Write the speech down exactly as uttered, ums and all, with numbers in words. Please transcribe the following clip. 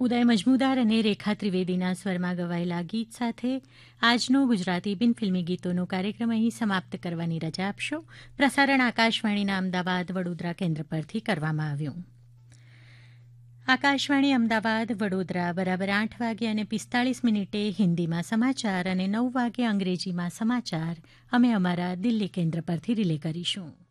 ઉદય મજમુદાર અને રેખા ત્રિવેદીના સ્વરમાં ગવાયેલા ગીત સાથે આજનો ગુજરાતી બિન ફિલ્મી ગીતોનો કાર્યક્રમ અહીં સમાપ્ત કરવાની રજા આપશો. પ્રસારણ આકાશવાણીના અમદાવાદ વડોદરા કેન્દ્ર પરથી કરવામાં આવ્યું. આકાશવાણી અમદાવાદ વડોદરા બરાબર આઠ વાગે અને પિસ્તાળીસ મિનિટે હિન્દીમાં સમાચાર અને નવ વાગે અંગ્રેજીમાં સમાચાર અમે અમારા દિલ્હી કેન્દ્ર પરથી રિલે કરીશું.